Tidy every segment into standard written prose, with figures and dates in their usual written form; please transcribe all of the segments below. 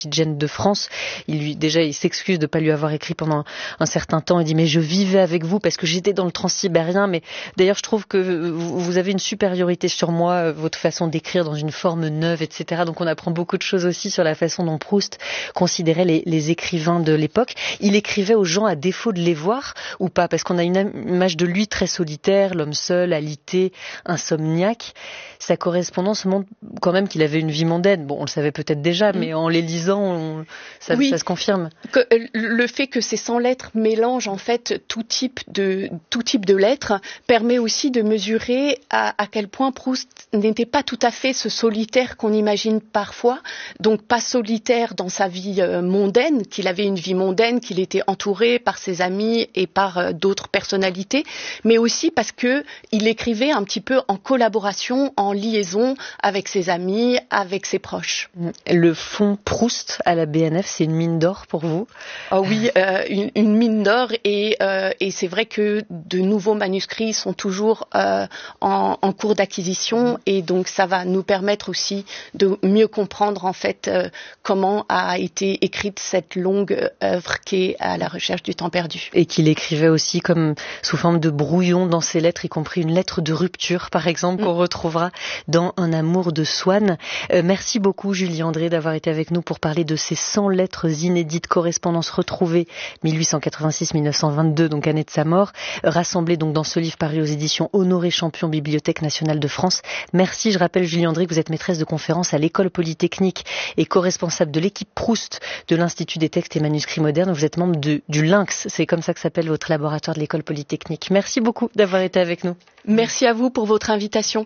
Gêne de France. Il s'excuse de ne pas lui avoir écrit pendant un certain temps. Il dit mais je vivais avec vous parce que j'étais dans le transsibérien. Mais d'ailleurs je trouve que vous avez une supériorité sur moi, votre façon d'écrire dans une forme neuve, etc. Donc on apprend beaucoup de choses aussi sur la façon dont Proust considérait les écrivains de l'époque. Il écrivait aux gens à défaut de les voir ou pas, parce qu'on a une image de lui très solitaire, l'homme seul, alité, insomniaque. Sa correspondance montre quand même qu'il avait une vie mondaine. Bon, on le savait peut-être déjà, mais en les lisant, ça se confirme. Le fait que ces 100 lettres mélangent en fait tout type de lettres permet aussi de mesurer à quel point Proust n'était pas tout à fait ce solitaire qu'on imagine parfois. Donc pas solitaire dans sa vie mondaine, qu'il avait une vie mondaine, qu'il était entouré par ses amis et par d'autres personnalités, mais aussi parce que il écrivait un petit peu en collaboration, en liaison avec ses amis, avec ses proches. Le fonds Proust à la BNF, c'est une mine d'or pour vous? Oh oui, une mine d'or et c'est vrai que de nouveaux manuscrits sont toujours en cours d'acquisition et donc ça va nous permettre aussi de mieux comprendre en fait comment a été écrite cette longue œuvre qui est À la recherche du temps perdu. Et qu'il écrivait aussi comme sous forme de brouillon dans ses lettres, y compris une lettre de rupture par exemple qu'on retrouvera dans Un amour de Swann. Merci beaucoup Julie André d'avoir été avec nous pour parler de ces 100 lettres inédites, correspondances retrouvées 1886-1922, donc année de sa mort, rassemblées donc dans ce livre paru aux éditions Honoré Champion Bibliothèque nationale de France. Merci, je rappelle Julie André que vous êtes maîtresse de conférences à l'École Polytechnique et co-responsable de l'équipe Proust de l'Institut des textes et manuscrits modernes. Vous êtes membre du Lynx, c'est comme ça que s'appelle votre laboratoire de l'École Polytechnique. Merci beaucoup d'avoir été avec nous. Merci à vous pour votre invitation.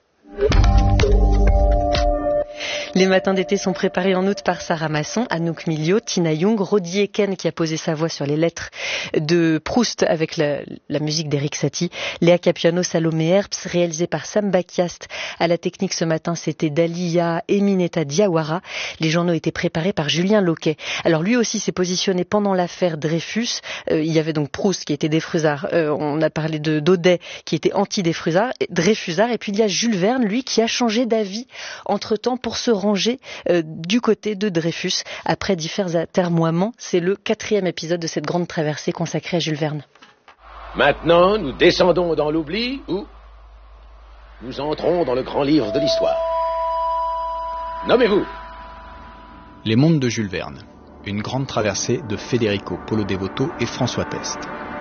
Les matins d'été sont préparés en août par Sarah Masson, Anouk Milio, Tina Young, Rodi Eken qui a posé sa voix sur les lettres de Proust avec la musique d'Eric Satie, Léa Capiano, Salomé Herbst, réalisé par Sam Bakiast. À la technique ce matin, c'était Dalia Emineta Diawara. Les journaux étaient préparés par Julien Loquet. Alors lui aussi s'est positionné pendant l'affaire Dreyfus. Il y avait donc Proust qui était Dreyfusard. On a parlé d'Audet qui était anti-Dreyfusard. Et puis il y a Jules Verne, lui, qui a changé d'avis entre-temps pour se ranger du côté de Dreyfus après divers atermoiements. C'est le 4e épisode de cette grande traversée consacrée à Jules Verne. Maintenant, nous descendons dans l'oubli ou nous entrons dans le grand livre de l'histoire. Nommez-vous. Les mondes de Jules Verne. Une grande traversée de Federico Polo Devoto et François Peste.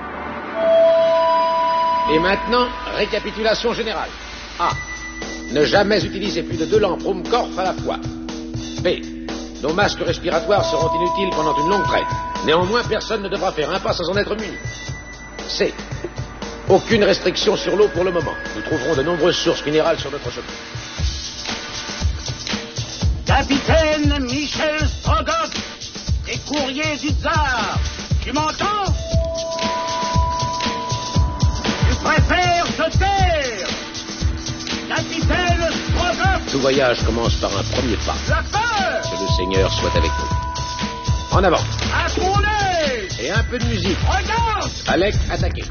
Et maintenant, récapitulation générale. A. Ne jamais utiliser plus de 2 lampes Ruhmkorff à la fois. B. Nos masques respiratoires seront inutiles pendant une longue traite. Néanmoins, personne ne devra faire un pas sans en être muni. C. Aucune restriction sur l'eau pour le moment. Nous trouverons de nombreuses sources minérales sur notre chemin. Capitaine Michel Strogoff, des courriers du Tsar. Tu m'entends? Tu préfères te taire? Capitaine Strogoff. Tout voyage commence par un premier pas. La peur. Que le Seigneur soit avec nous. En avant. À ton aise. Et un peu de musique. Regarde. Alec, attaquez.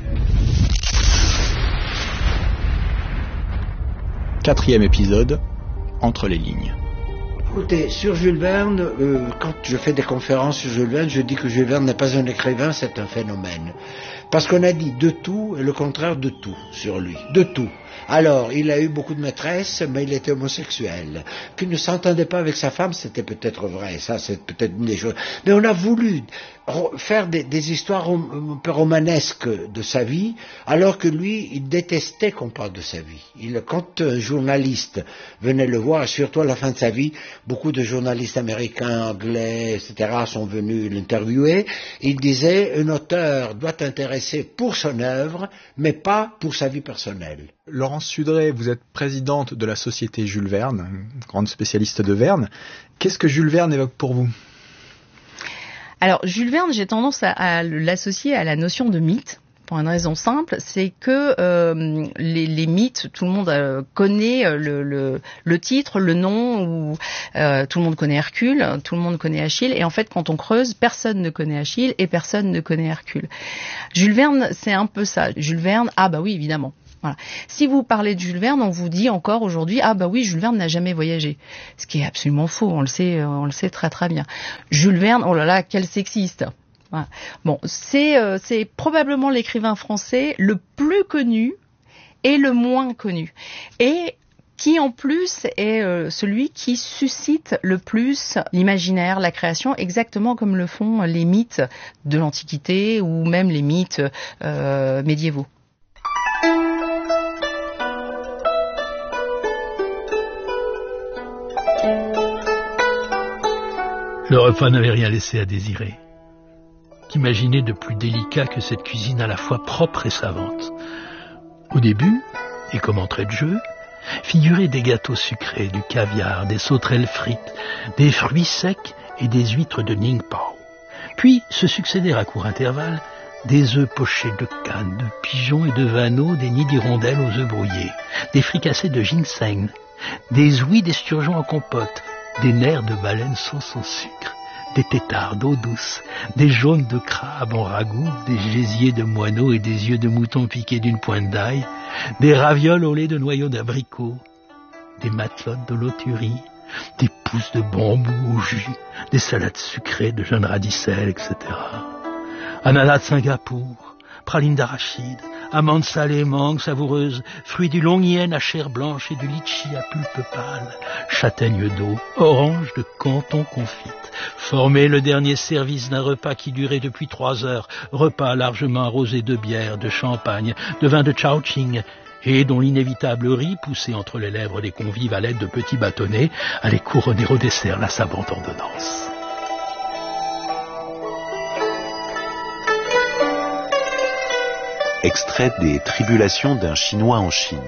4e épisode, Entre les lignes. Écoutez, sur Jules Verne, quand je fais des conférences sur Jules Verne, je dis que Jules Verne n'est pas un écrivain, c'est un phénomène. Parce qu'on a dit de tout et le contraire de tout sur lui. De tout. Alors, il a eu beaucoup de maîtresses, mais il était homosexuel. Qu'il ne s'entendait pas avec sa femme, c'était peut-être vrai, ça c'est peut-être une des choses. Mais on a voulu faire des histoires un peu romanesques de sa vie, alors que lui, il détestait qu'on parle de sa vie. Quand un journaliste venait le voir, surtout à la fin de sa vie, beaucoup de journalistes américains, anglais, etc. sont venus l'interviewer, il disait, un auteur doit intéresser pour son œuvre, mais pas pour sa vie personnelle. Laurence Sudré, vous êtes présidente de la Société Jules Verne, grande spécialiste de Verne. Qu'est-ce que Jules Verne évoque pour vous ? Alors, Jules Verne, j'ai tendance à l'associer à la notion de mythe, pour une raison simple, c'est que les mythes, tout le monde connaît le titre, le nom, ou tout le monde connaît Hercule, tout le monde connaît Achille, et en fait, quand on creuse, personne ne connaît Achille et personne ne connaît Hercule. Jules Verne, c'est un peu ça. Jules Verne, ah bah oui, évidemment. Voilà. Si vous parlez de Jules Verne, on vous dit encore aujourd'hui, ah bah oui, Jules Verne n'a jamais voyagé. Ce qui est absolument faux, on le sait très très bien. Jules Verne, oh là là, quel sexiste. Voilà. Bon, c'est probablement l'écrivain français le plus connu et le moins connu. Et qui en plus est celui qui suscite le plus l'imaginaire, la création, exactement comme le font les mythes de l'Antiquité ou même les mythes médiévaux. Le repas n'avait rien laissé à désirer. Qu'imaginer de plus délicat que cette cuisine à la fois propre et savante? Au début, et comme entrée de jeu, figuraient des gâteaux sucrés, du caviar, des sauterelles frites, des fruits secs et des huîtres de Ningpao. Puis se succédèrent à court intervalle des œufs pochés de cannes, de pigeons et de vanneaux, des nids d'hirondelles aux œufs brouillés, des fricassés de ginseng, des ouïes d'esturgeon en compote, des nerfs de baleine sauce au sucre, des têtards d'eau douce, des jaunes de crabe en ragoût, des gésiers de moineaux et des yeux de mouton piqués d'une pointe d'ail, des ravioles au lait de noyaux d'abricot, des matelotes de loturie, des pousses de bambou au jus, des salades sucrées de jeunes radicelles, etc. Ananas de Singapour, pralines d'arachide, amandes salées, mangues savoureuses, fruits du long hyène à chair blanche et du litchi à pulpe pâle, châtaignes d'eau, oranges de Canton confites, formaient le dernier service d'un repas qui durait depuis 3 heures, repas largement arrosé de bière, de champagne, de vin de Chao-Ching, et dont l'inévitable riz, poussé entre les lèvres des convives à l'aide de petits bâtonnets, allait couronner au dessert la savante ordonnance. Extrait des Tribulations d'un Chinois en Chine.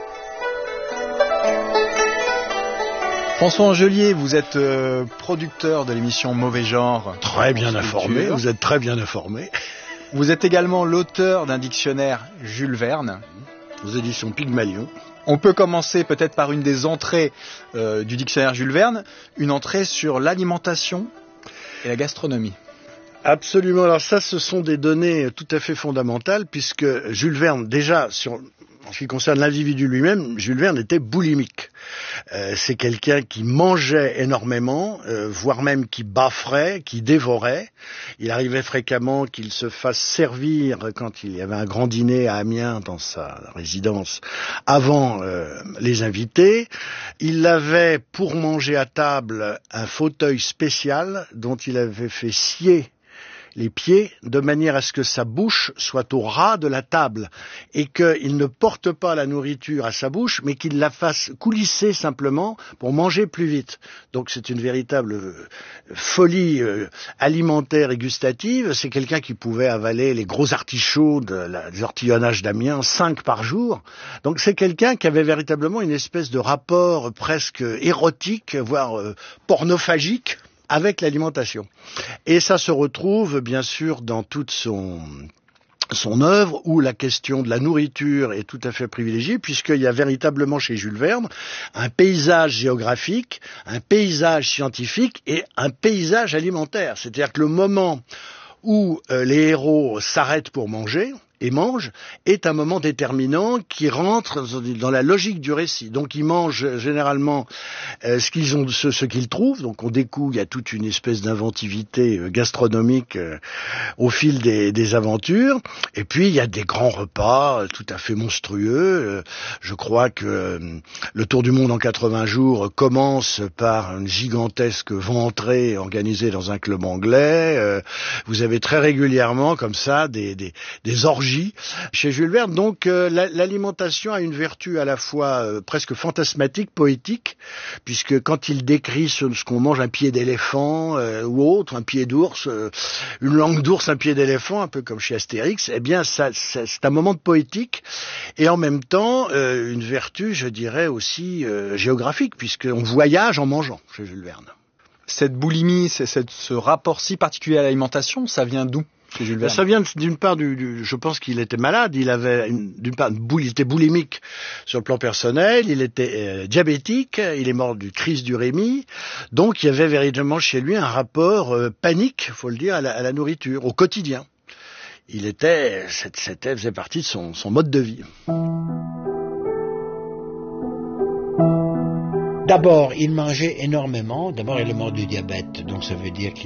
François Angelier, vous êtes producteur de l'émission Mauvais Genre. Très bien informé, vous êtes très bien informé. Vous êtes également l'auteur d'un dictionnaire Jules Verne. Aux éditions Pygmalion. On peut commencer peut-être par une des entrées du dictionnaire Jules Verne, une entrée sur l'alimentation et la gastronomie. Absolument. Alors ça, ce sont des données tout à fait fondamentales, puisque Jules Verne, déjà, en ce qui concerne l'individu lui-même, Jules Verne était boulimique. C'est quelqu'un qui mangeait énormément, voire même qui bafferait, qui dévorait. Il arrivait fréquemment qu'il se fasse servir, quand il y avait un grand dîner à Amiens dans sa résidence, avant les invités. Il avait, pour manger à table, un fauteuil spécial dont il avait fait scier les pieds de manière à ce que sa bouche soit au ras de la table et qu'il ne porte pas la nourriture à sa bouche mais qu'il la fasse coulisser simplement pour manger plus vite. Donc c'est une véritable folie alimentaire et gustative. C'est quelqu'un qui pouvait avaler les gros artichauts des ortillonnages d'Amiens 5 par jour. Donc c'est quelqu'un qui avait véritablement une espèce de rapport presque érotique, voire pornophagique avec l'alimentation. Et ça se retrouve bien sûr dans toute son œuvre où la question de la nourriture est tout à fait privilégiée, puisqu'il y a véritablement chez Jules Verne un paysage géographique, un paysage scientifique et un paysage alimentaire. C'est-à-dire que le moment où les héros s'arrêtent pour manger et mangent est un moment déterminant qui rentre dans la logique du récit. Donc ils mangent généralement ce qu'ils trouvent. Donc on découvre, il y a toute une espèce d'inventivité gastronomique au fil des aventures. Et puis il y a des grands repas tout à fait monstrueux. Je crois que le Tour du monde en 80 jours commence par une gigantesque ventrée organisée dans un club anglais. Vous avez très régulièrement comme ça des orgies chez Jules Verne. Donc l'alimentation a une vertu à la fois presque fantasmatique, poétique, puisque quand il décrit ce qu'on mange, un pied d'éléphant ou autre, un pied d'ours, une langue d'ours, un pied d'éléphant, un peu comme chez Astérix, eh bien c'est un moment de poétique et en même temps une vertu, je dirais aussi géographique, puisqu'on voyage en mangeant chez Jules Verne. Cette boulimie, ce rapport si particulier à l'alimentation, ça vient d'où? Ça vient d'une part je pense qu'il était malade, il était boulimique sur le plan personnel, il était diabétique, il est mort d'une crise d'urémie, donc il y avait véritablement chez lui un rapport panique, faut le dire, à la nourriture, au quotidien. C'était faisait partie de son mode de vie. D'abord, il mangeait énormément. D'abord, il est mort du diabète, donc ça veut dire qu'il